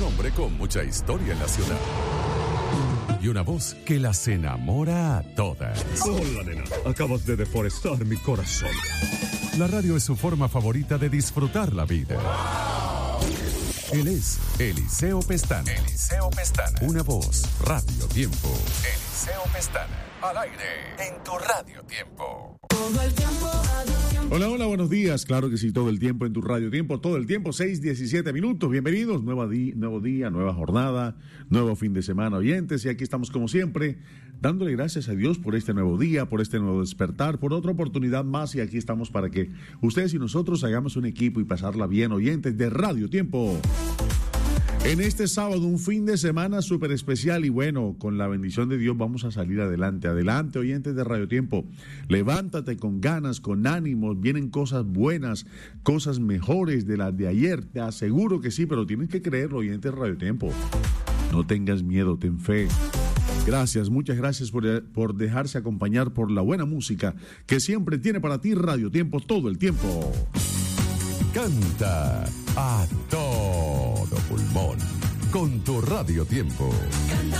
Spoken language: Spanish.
hombre con mucha historia en la ciudad. Y una voz que las enamora a todas. Hola, nena. Acabas de deforestar mi corazón. La radio es su forma favorita de disfrutar la vida. Él es Eliseo Pestana. Eliseo Pestana. Una voz, Radio Tiempo. Eliseo Pestana. Al aire, en tu Radio Tiempo. Todo el tiempo, Hola, hola, buenos días. Claro que sí, todo el tiempo en tu Radio Tiempo, todo el tiempo, 6:17 minutos. Bienvenidos, nuevo día, nueva jornada, nuevo fin de semana, oyentes. Y aquí estamos como siempre, dándole gracias a Dios por este nuevo día, por este nuevo despertar, por otra oportunidad más. Y aquí estamos para que ustedes y nosotros hagamos un equipo y pasarla bien, oyentes de Radio Tiempo. En este sábado, un fin de semana súper especial y bueno, con la bendición de Dios vamos a salir adelante. Adelante, oyentes de Radio Tiempo. Levántate con ganas, con ánimos. Vienen cosas buenas, cosas mejores de las de ayer. Te aseguro que sí, pero tienes que creerlo, oyentes de Radio Tiempo. No tengas miedo, ten fe. Gracias, muchas gracias por dejarse acompañar por la buena música que siempre tiene para ti Radio Tiempo todo el tiempo. Canta a todo pulmón con tu Radio Tiempo.